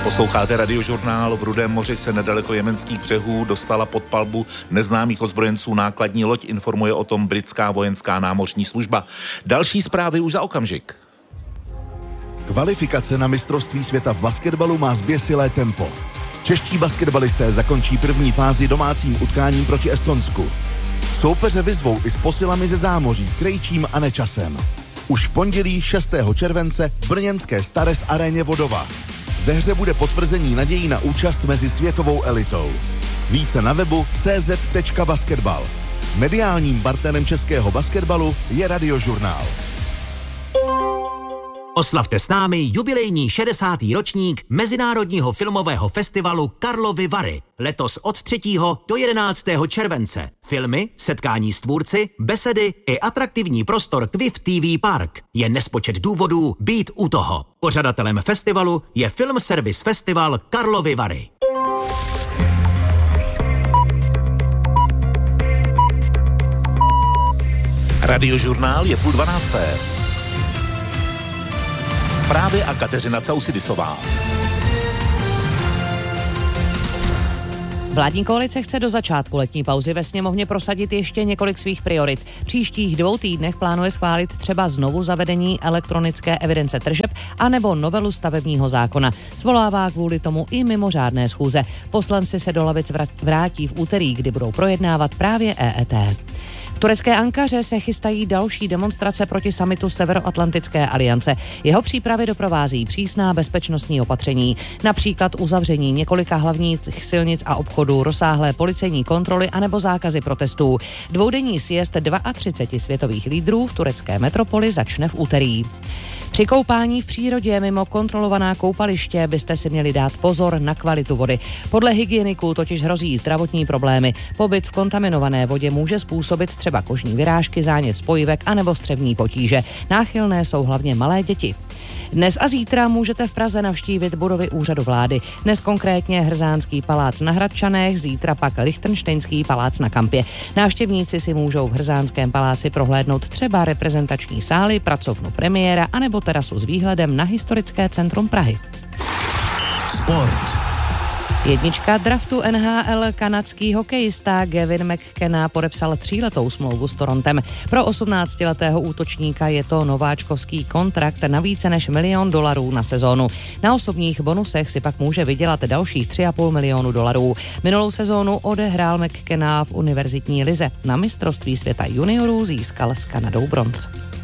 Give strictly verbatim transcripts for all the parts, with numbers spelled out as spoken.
Posloucháte Radiožurnál. V Rudém moři se nedaleko jemenských břehů dostala pod palbu neznámých ozbrojenců nákladní loď, informuje o tom britská vojenská námořní služba. Další zprávy už za okamžik. Kvalifikace na mistrovství světa v basketbalu má zběsilé tempo. Čeští basketbalisté zakončí první fázi domácím utkáním proti Estonsku. Soupeře vyzvou i s posilami ze zámoří, Krejčím a Nečasem. Už v pondělí šestého července v brněnské Stares aréně Vodova. Ve hře bude potvrzení nadějí na účast mezi světovou elitou. Více na webu c z tečka basketbal. Mediálním partnerem českého basketbalu je Radiožurnál. Oslavte s námi jubilejní šedesátý ročník Mezinárodního filmového festivalu Karlovy Vary. Letos od třetího do jedenáctého července. Filmy, setkání s tvůrci, besedy i atraktivní prostor Quiff T V Park. Je nespočet důvodů být u toho. Pořadatelem festivalu je Film Service Festival Karlovy Vary. Radiožurnál je půl dvanácté. Zprávy a Kateřina Causidisová. Vládní koalice chce do začátku letní pauzy ve sněmovně prosadit ještě několik svých priorit. V příštích dvou týdnech plánuje schválit třeba znovu zavedení elektronické evidence tržeb anebo novelu stavebního zákona. Svolává kvůli tomu i mimořádné schůze. Poslanci se do lavic vrátí v úterý, kdy budou projednávat právě E E T. V turecké Ankaře se chystají další demonstrace proti summitu Severoatlantické aliance. Jeho přípravy doprovází přísná bezpečnostní opatření, například uzavření několika hlavních silnic a obchodů, rozsáhlé policejní kontroly anebo zákazy protestů. Dvoudenní sjezd třicet dva světových lídrů v turecké metropoli začne v úterý. Při koupání v přírodě mimo kontrolovaná koupaliště byste si měli dát pozor na kvalitu vody. Podle hygieniků totiž hrozí zdravotní problémy. Pobyt v kontaminované vodě může způsobit třeba kožní vyrážky, zánět spojivek anebo střevní potíže. Náchylné jsou hlavně malé děti. Dnes a zítra můžete v Praze navštívit budovy úřadu vlády. Dnes konkrétně Hrzánský palác na Hradčanech, zítra pak Lichtenštejnský palác na Kampě. Návštěvníci si můžou v Hrzánském paláci prohlédnout třeba reprezentační sály, pracovnu premiéra anebo terasu s výhledem na historické centrum Prahy. Sport. Jednička draftu N H L kanadský hokejista Gavin McKenna podepsal tříletou smlouvu s Torontem. Pro osmnáctiletého útočníka je to nováčkovský kontrakt na více než milion dolarů na sezónu. Na osobních bonusech si pak může vydělat dalších tři a půl milionu dolarů. Minulou sezónu odehrál McKenna v univerzitní lize. Na mistrovství světa juniorů získal s Kanadou bronz.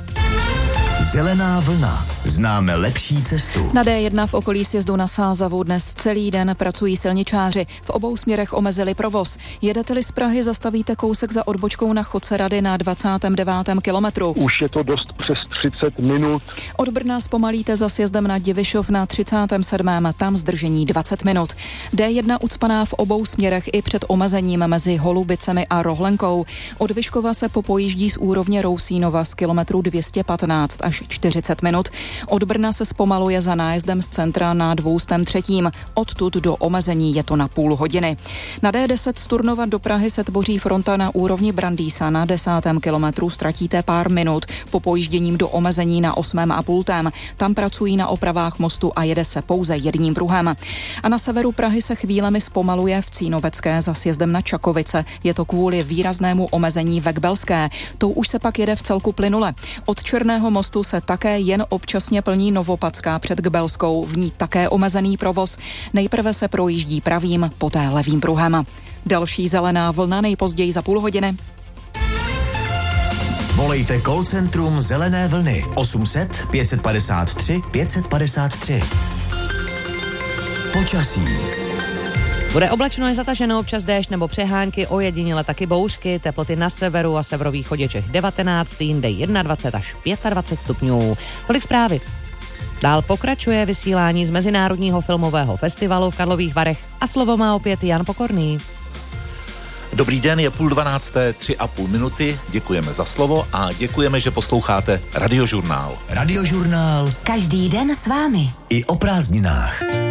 Zelená vlna. Známe lepší cestu. Na D jedna v okolí sjezdu na Sázavu dnes celý den pracují silničáři. V obou směrech omezili provoz. Jedete-li z Prahy, zastavíte kousek za odbočkou na Chodce Rady na dvacátém devátém kilometru. Už je to dost přes třicet minut. Od Brna zpomalíte za sjezdem na Divišov na třicátém sedmém Tam zdržení dvacet minut. D jedna ucpaná v obou směrech i před omezením mezi Holubicemi a Rohlenkou. Od Vyškova se popojíždí z úrovně Rousínova z kilometru dvě stě patnáct až čtyřicet minut. Od Brna se zpomaluje za nájezdem z centra na dvoustém třetím. Odtud do omezení je to na půl hodiny. Na D deset z Turnova do Prahy se tvoří fronta na úrovni Brandýsa. Na desátém kilometru ztratíte pár minut. Po pojížděním do omezení na osmém a půltém. Tam pracují na opravách mostu a jede se pouze jedním pruhem. A na severu Prahy se chvílemi zpomaluje v Cínovecké za sjezdem na Čakovice. Je to kvůli výraznému omezení ve Kbelské. To už se pak jede v celku plynule. Od Černého mostu se také jen občasně plní Novopadská před Kbelskou, v ní také omezený provoz. Nejprve se projíždí pravým, poté levým pruhem. Další zelená vlna nejpozději za půl hodiny. Volejte call centrum Zelené vlny osm set pět padesát tři pět padesát tři. Počasí. Bude oblačno, je zataženo, občas déšť nebo přehánky, ojediněle taky bouřky, teploty na severu a severovýchodě Čech devatenáct, jinde dvacet jedna až dvacet pět stupňů. Tolik zprávy. Dál pokračuje vysílání z Mezinárodního filmového festivalu v Karlových Varech a slovo má opět Jan Pokorný. Dobrý den, je půl dvanácté, tři a půl minuty, děkujeme za slovo a děkujeme, že posloucháte Radiožurnál. Radiožurnál. Každý den s vámi. I o prázdninách.